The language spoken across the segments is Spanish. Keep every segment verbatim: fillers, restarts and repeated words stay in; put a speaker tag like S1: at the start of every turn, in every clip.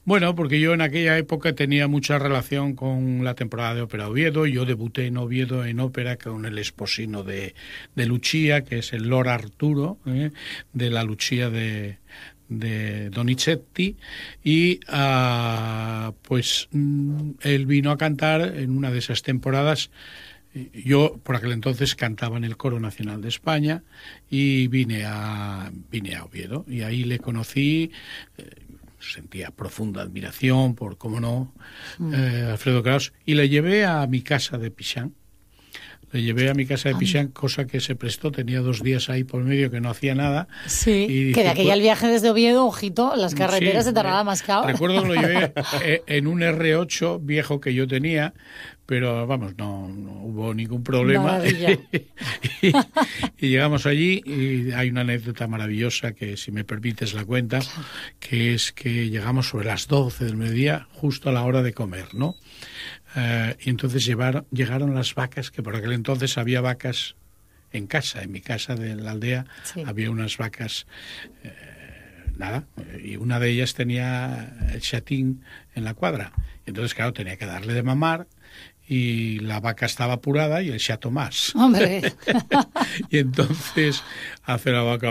S1: Bueno, porque yo en aquella época tenía mucha relación con la temporada de Ópera Oviedo. Yo debuté en Oviedo en ópera con el esposino de, de Lucia, que es el Lord Arturo, ¿eh? de la Lucia de, de Donizetti, y uh, pues mm, él vino a cantar en una de esas temporadas. Yo por aquel entonces cantaba en el Coro Nacional de España y vine a vine a Oviedo y ahí le conocí. eh, Sentía profunda admiración por, cómo no, mm. eh, Alfredo Kraus, y le llevé a mi casa de Pichán. Le llevé a mi casa de Pichán, cosa que se prestó, tenía dos días ahí por medio que no hacía nada.
S2: Sí,
S1: y dije,
S2: que de aquella
S1: pues,
S2: el viaje desde Oviedo, ojito, las carreteras
S1: sí,
S2: se tardaba más cao.
S1: Recuerdo que lo llevé en un erre ocho viejo que yo tenía, pero vamos, no, no hubo ningún problema. y, y llegamos allí y hay una anécdota maravillosa que, si me permites, la cuenta, que es que llegamos sobre las doce del mediodía, justo a la hora de comer, ¿no? Uh, y entonces llevaron, llegaron las vacas, que por aquel entonces había vacas en casa, en mi casa de la aldea, sí. había unas vacas, eh, nada, y una de ellas tenía el chatín en la cuadra. Y entonces, claro, tenía que darle de mamar, y la vaca estaba apurada y el chato más.
S2: ¡Hombre!
S1: Y entonces hace la vaca,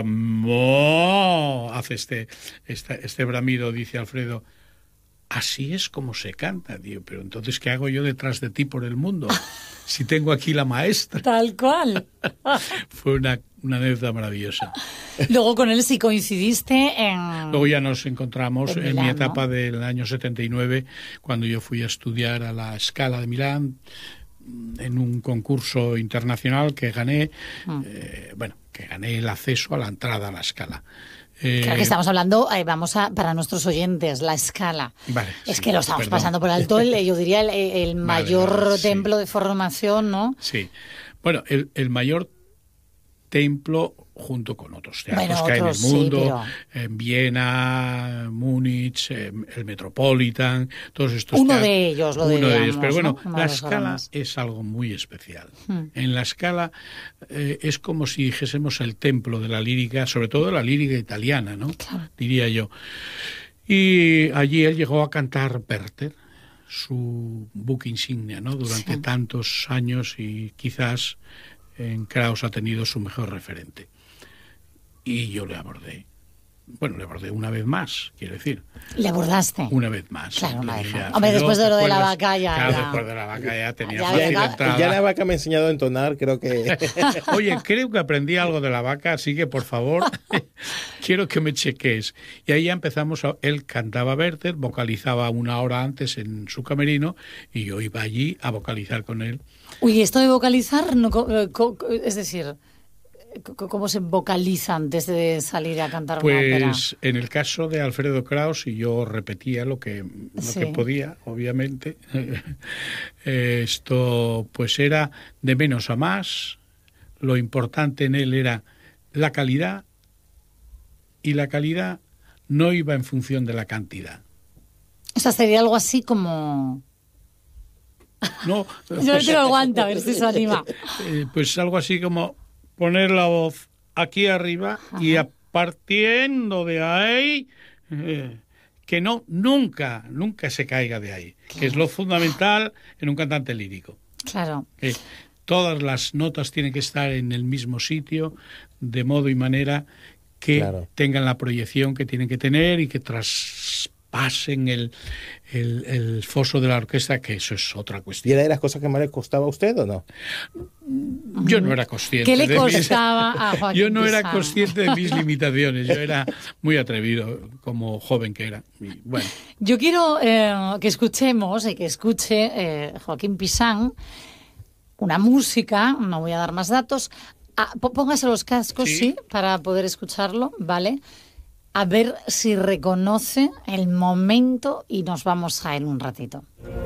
S1: ¡mo! Hace este, este, este bramido, dice Alfredo. Así es como se canta, tío. Pero entonces, ¿qué hago yo detrás de ti por el mundo? Si tengo aquí la maestra.
S2: Tal cual.
S1: Fue una, una anécdota maravillosa.
S2: Luego con él sí coincidiste en...
S1: Luego ya nos encontramos en, en
S2: Milán,
S1: mi etapa, ¿no?,
S2: del
S1: año setenta y nueve, cuando yo fui a estudiar a la Scala de Milán, en un concurso internacional que gané, mm. eh, bueno, que gané el acceso a la entrada a la Scala.
S2: Eh, claro que estamos hablando, eh, vamos a, para nuestros oyentes, la Scala.
S1: Vale,
S2: es
S1: sí,
S2: que lo estamos
S1: perdón.
S2: pasando por alto, el, yo diría el, el mayor
S1: vale, vale,
S2: templo
S1: sí.
S2: de formación, ¿no?
S1: Sí. Bueno, el, el mayor templo junto con otros teatros
S2: bueno,
S1: que hay
S2: otros,
S1: en el mundo,
S2: sí, pero...
S1: en Viena, Múnich, el Metropolitan, todos estos
S2: Uno
S1: teatros.
S2: de ellos, lo
S1: Uno
S2: de
S1: ellos, pero bueno,
S2: ¿no?
S1: la Scala es algo muy especial. Hmm. En la Scala eh, es como si dijésemos el templo de la lírica, sobre todo de la lírica italiana, ¿no?
S2: Claro.
S1: Diría yo. Y allí él llegó a cantar Werther, su buque insignia, ¿no? Durante sí. tantos años, y quizás en Kraus ha tenido su mejor referente. Y yo le abordé. Bueno, le abordé una vez más, quiero decir.
S2: ¿Le abordaste?
S1: Una vez más.
S2: Claro, una vez
S1: más.
S2: Hombre, después de lo de la vaca ya...
S1: Claro,
S2: ya.
S1: después de la vaca ya tenía
S2: ya,
S1: fácil
S2: ya,
S1: entrada.
S3: Ya la vaca me ha enseñado a entonar, creo que...
S1: Oye, creo que aprendí algo de la vaca, así que, por favor, quiero que me cheques. Y ahí ya empezamos, a... él cantaba Werther, vocalizaba una hora antes en su camerino, y yo iba allí a vocalizar con él.
S2: Uy, esto de vocalizar, no, es decir... ¿Cómo se vocaliza antes de salir a cantar
S1: pues,
S2: una ópera?
S1: Pues en el caso de Alfredo Kraus, y yo repetía lo que, lo sí. que podía, obviamente, esto pues era de menos a más. Lo importante en él era la calidad, y la calidad no iba en función de la cantidad.
S2: O sea, sería algo así como...
S1: No,
S2: yo no te lo aguanto, a ver si se anima.
S1: Eh, pues algo así como... poner la voz aquí arriba, ajá, y a partiendo de ahí, eh, que no, nunca, nunca se caiga de ahí, claro, que es lo fundamental en un cantante lírico.
S2: Claro.
S1: Eh, todas las notas tienen que estar en el mismo sitio, de modo y manera que claro. tengan la proyección que tienen que tener y que traspasen el, el, el foso de la orquesta, que eso es otra cuestión.
S3: ¿Y era de las cosas que más le costaba a usted o no?
S1: Yo no era consciente.
S2: ¿Qué le
S1: de
S2: costaba
S1: mis...
S2: a Joaquín
S1: Yo no era
S2: Pisán?
S1: consciente de mis limitaciones. Yo era muy atrevido como joven que era. Y bueno.
S2: Yo quiero eh, que escuchemos y que escuche eh, Joaquín Pisán una música, no voy a dar más datos. Ah, póngase los cascos, sí. sí, para poder escucharlo, ¿vale? A ver si reconoce el momento y nos vamos a él un ratito.